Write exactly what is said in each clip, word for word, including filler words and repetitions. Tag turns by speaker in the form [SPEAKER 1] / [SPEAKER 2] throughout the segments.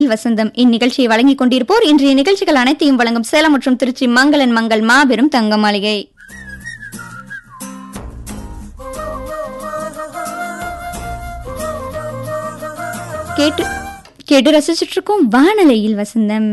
[SPEAKER 1] வானலையில் வசந்தம் இந்நிகழ்ச்சியை வழங்கிக் கொண்டிருப்போர் இன்றைய நிகழ்ச்சிகள் அனைத்தையும் வழங்கும் சேலம் மற்றும் திருச்சி மங்களன் மங்கள் மாபெரும் தங்க மாளிகை. கேட்டு கேட்டு ரசிச்சுட்டு இருக்கோம் வானலையில் வசந்தம்.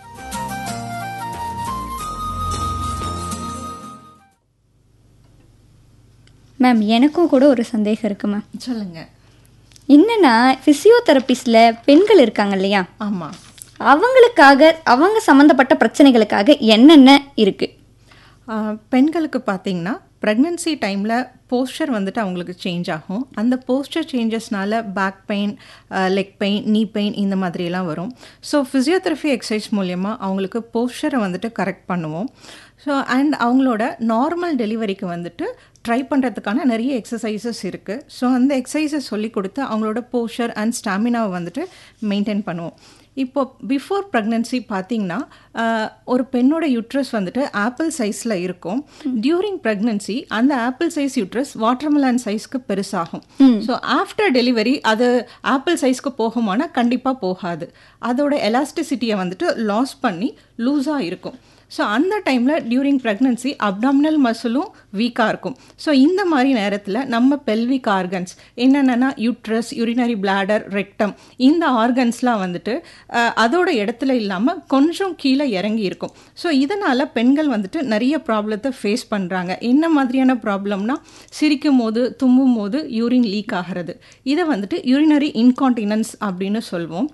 [SPEAKER 1] மேம், எனக்கும் கூட ஒரு சந்தேகம் இருக்கு மேம்.
[SPEAKER 2] சொல்லுங்க.
[SPEAKER 1] என்னன்னா, பிசியோதெரபிஸ்ட்ல பெண்கள் இருக்காங்க இல்லையா?
[SPEAKER 2] ஆமா.
[SPEAKER 1] அவங்களுக்காக அவங்க சம்மந்தப்பட்ட பிரச்சனைகளுக்காக என்னென்ன இருக்கு?
[SPEAKER 2] பெண்களுக்கு பார்த்தீங்கன்னா ப்ரெக்னன்சி டைமில் போஸ்டர் வந்துட்டு அவங்களுக்கு சேஞ்ச் ஆகும். அந்த poster சேஞ்சஸ்னால back pain, leg pain, நீ பெயின் இந்த மாதிரியெல்லாம் வரும். ஸோ ஃபிசியோதெரபி எக்ஸசைஸ் மூலயமா அவங்களுக்கு போஸ்டரை வந்துட்டு கரெக்ட் பண்ணுவோம். ஸோ அண்ட் அவங்களோட நார்மல் டெலிவரிக்கு வந்துட்டு ட்ரை பண்ணுறதுக்கான நிறைய எக்ஸசைசஸ் இருக்குது. ஸோ அந்த எக்ஸசைசஸ் சொல்லி கொடுத்து அவங்களோட போஸ்டர் அண்ட் ஸ்டாமினாவை வந்துட்டு மெயின்டைன் பண்ணுவோம். இப்போ பிஃபோர் ப்ரெக்னன்சி பார்த்தீங்கன்னா ஒரு பெண்ணோட யூட்ரஸ் வந்துட்டு ஆப்பிள் சைஸில் இருக்கும். டியூரிங் ப்ரெக்னன்சி அந்த ஆப்பிள் சைஸ் யூட்ரஸ் வாட்டர்மெலன் சைஸ்க்கு பெருசாகும். ஸோ ஆஃப்டர் டெலிவரி அது ஆப்பிள் சைஸ்க்கு போகுமானா கண்டிப்பாக போகாது. அதோட எலாஸ்டிசிட்டியை வந்துட்டு லாஸ் பண்ணி லூஸாக இருக்கும். ஸோ அந்த டைமில் டியூரிங் ப்ரெக்னன்சி அப்டாமினல் மசிலும் வீக்காக இருக்கும். ஸோ இந்த மாதிரி நேரத்தில் நம்ம பெல்விக் ஆர்கன்ஸ் என்னென்னா யூட்ரஸ், யூரினரி பிளாடர், ரெக்டம் இந்த ஆர்கன்ஸ்லாம் வந்துட்டு அதோட இடத்துல இல்லாமல் கொஞ்சம் கீழே இறங்கி இருக்கும். ஸோ இதனால் பெண்கள் வந்துட்டு நிறைய ப்ராப்ளத்தை ஃபேஸ் பண்ணுறாங்க. என்ன மாதிரியான ப்ராப்ளம்னா, சிரிக்கும் போது தும்மும் போது யூரின் லீக் ஆகிறது. இதை வந்துட்டு யூரினரி இன்கான்டினன்ஸ் அப்படின்னு சொல்லுவோம்.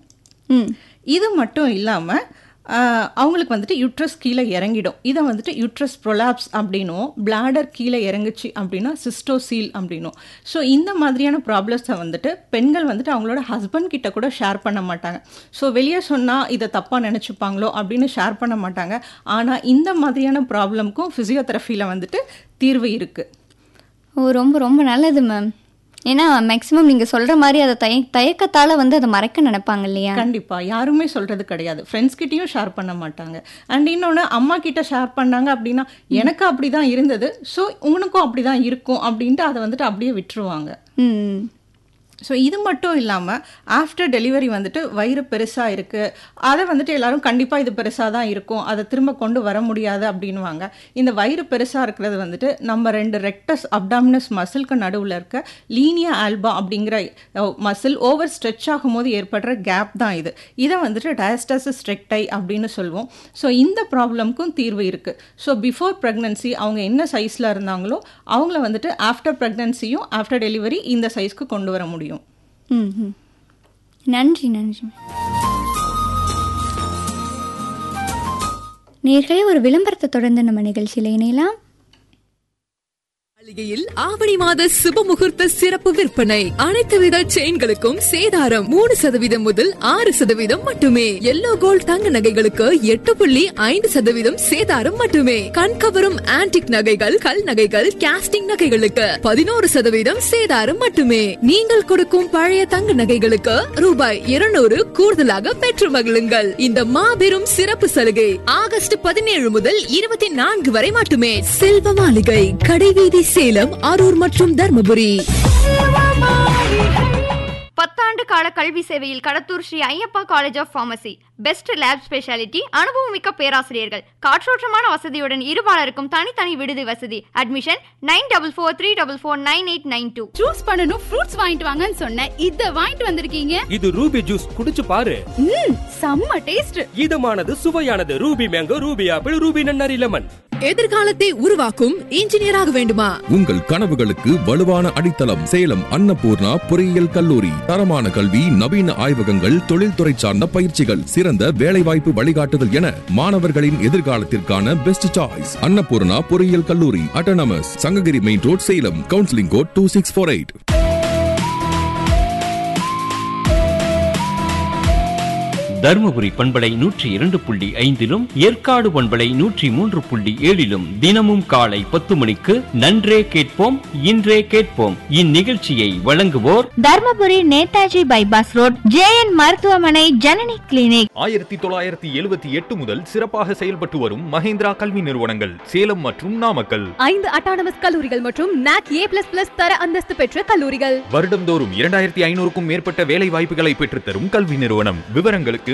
[SPEAKER 2] இது மட்டும் இல்லாமல் அவங்களுக்கு வந்துட்டு யூட்ரஸ் கீழே இறங்கிடும். இதை வந்துட்டு யூட்ரஸ் ப்ரொலாப்ஸ் அப்படின்னும், பிளாடர் கீழே இறங்குச்சு அப்படின்னா சிஸ்டோசீல் அப்படின்னும். ஸோ இந்த மாதிரியான ப்ராப்ளம்ஸை வந்துட்டு பெண்கள் வந்துட்டு அவங்களோட ஹஸ்பண்ட் கிட்ட கூட ஷேர் பண்ண மாட்டாங்க. ஸோ வெளியே சொன்னால் இதை தப்பாக நினச்சிப்பாங்களோ அப்படின்னு ஷேர் பண்ண மாட்டாங்க. ஆனால் இந்த மாதிரியான ப்ராப்ளம்க்கும் ஃபிசியோதெரபியில் வந்துட்டு தீர்வு இருக்குது.
[SPEAKER 1] ஓ, ரொம்ப ரொம்ப நல்லது மேம். ஏன்னா மேக்ஸிமம் நீங்கள் சொல்கிற மாதிரி அதை தய தயக்கத்தால் வந்து அதை மறைக்க நினைப்பாங்க இல்லையா?
[SPEAKER 2] கண்டிப்பாக யாருமே சொல்கிறது கிடையாது. ஃப்ரெண்ட்ஸ் கிட்டேயும் ஷேர் பண்ண மாட்டாங்க. அண்ட் இன்னொன்று, அம்மா கிட்ட ஷேர் பண்ணாங்க அப்படின்னா எனக்கு அப்படி தான் இருந்தது, ஸோ உனக்கும் அப்படி தான் இருக்கும் அப்படின்ட்டு அதை வந்துட்டு அப்படியே விட்டுருவாங்க.
[SPEAKER 1] ம்.
[SPEAKER 2] ஸோ இது மட்டும் இல்லாமல் ஆஃப்டர் டெலிவரி வந்துட்டு வயிறு பெருசாக இருக்குது, அதை வந்துட்டு எல்லாரும் கண்டிப்பாக இது பெருசாக தான் இருக்கும், அதை திரும்ப கொண்டு வர முடியாது அப்படின்வாங்க. இந்த வயிறு பெருசாக இருக்கிறது வந்துட்டு நம்ம ரெண்டு ரெக்டஸ் அப்டாமினஸ் மசிலுக்கு நடுவில் இருக்க லீனியா ஆல்பா அப்படிங்கிற மசில் ஓவர் ஸ்ட்ரெச் ஆகும்போது ஏற்படுற கேப் தான் இது. இதை வந்துட்டு டயஸ்டாசிஸ் ரெக்டை அப்படின்னு சொல்லுவோம். ஸோ இந்த ப்ராப்ளம்க்கும் தீர்வு இருக்குது. ஸோ பிஃபோர் ப்ரெக்னன்சி அவங்க என்ன சைஸில் இருந்தாங்களோ அவங்கள வந்துட்டு ஆஃப்டர் ப்ரெக்னன்சியும் ஆஃப்டர் டெலிவரி இந்த சைஸ்க்கு கொண்டு வர முடியும்.
[SPEAKER 1] ம். நன்றி நன்றி. நேர்களே, ஒரு விளம்பரத்தை தொடர்ந்து நம்ம நிகழ்ச்சியில் இணையலாம்.
[SPEAKER 3] மளிகையில் ஆவணி மாத சுப முகூர்த்த சிறப்பு விற்பனை. அனைத்து வித செயின்களுக்கும் சேதாரம் மூணு சதவீதம் முதல் ஆறு சதவீதம் மட்டுமே. எல்லோ கோல்ட் தங்க நகைகளுக்கு எட்டு புள்ளி ஐந்து சதவீதம் சேதாரம் மட்டுமே. கண்கவரும் ஆன்டிக் நகைகள், கல் நகைகள், கேஸ்டிங் நகைகளுக்கு பதினோரு சதவீதம் சேதாரம் மட்டுமே. நீங்கள் கொடுக்கும் பழைய தங்க நகைகளுக்கு ரூபாய் இருநூறு கூடுதலாக பெற்று மகிழுங்கள். இந்த மாபெரும் சிறப்பு சலுகை ஆகஸ்ட் பதினேழு முதல் இருபத்தி நான்கு வரை மட்டுமே. செல்வ மாளிகை, கடைவீதி, சேலம், அரூர் மற்றும் தர்மபுரி.
[SPEAKER 4] பத்தாண்டு கால கல்வி சேவையில் Kadathur Sri Ayyappa college of pharmacy. Best lab speciality, அனுபவமிக்க பேராசிரியர்கள், காற்றோட்டமான வசதியுடன் இருபாலருக்கும் தனித்தனி விடுதி வசதி. Admission nine double four three double four nine eight nine two.
[SPEAKER 5] Juice பண்ணனும், ஃப்ரூட்ஸ் வாங்கிட்டு வாங்கன்னு சொன்னேன், இத வாங்கிட்டு வந்திருக்கீங்க.
[SPEAKER 6] இது ரூபி ஜூஸ், குடிச்சு பாரு.
[SPEAKER 5] ம், செம்ம taste.
[SPEAKER 6] இதமானது, சுவையானது. Ruby mango, Ruby apple, Ruby நன்னாரி லெமன்.
[SPEAKER 3] எதிர்காலத்தை உருவாக்கும் இன்ஜினியராக வேண்டுமா?
[SPEAKER 7] உங்கள் கனவுகளுக்கு வலுவான அடித்தளம் சேலம் அன்னபூர்ணா பொறியியல் கல்லூரி. தரமான கல்வி, நவீன ஆய்வகங்கள், தொழில்துறை சார்ந்த பயிற்சிகள், சிறந்த வேலைவாய்ப்பு வழிகாட்டுதல் என மாணவர்களின் எதிர்காலத்திற்கான பெஸ்ட் சாய்ஸ் அன்னபூர்ணா பொறியியல் கல்லூரி. Autonomous, Sankagiri main road, Salem. Counselling code two six four eight.
[SPEAKER 8] Dharmapuri பண்பலை நூற்றி இரண்டு புள்ளி ஐந்திலும் ஏற்காடு பண்பலை நூற்றி மூன்று புள்ளி ஏழிலும் தினமும் காலை பத்து மணிக்கு நன்றே கேட்போம் இன்றே கேட்போம். இந்நிகழ்ச்சியை வழங்குவோர்
[SPEAKER 4] Dharmapuri Netaji bypass road J N மருத்துவமனை, ஜனனி கிளினிக்.
[SPEAKER 9] ஆயிரத்தி தொள்ளாயிரத்தி எழுபத்தி எட்டு முதல் சிறப்பாக செயல்பட்டு வரும் மஹேந்திரா கல்வி நிறுவனங்கள் சேலம் மற்றும் நாமக்கல்.
[SPEAKER 5] ஐந்து அட்டானமஸ் கல்லூரிகள் மற்றும் நாக் ஏ பிளஸ் பிளஸ் தர அந்தஸ்து பெற்ற கல்லூரிகள்.
[SPEAKER 9] வருடம்தோறும் இரண்டாயிரத்தி ஐநூறுக்கும் மேற்பட்ட வேலை வாய்ப்புகளை பெற்றுத்தரும் கல்வி நிறுவனம். விவரங்களுக்கு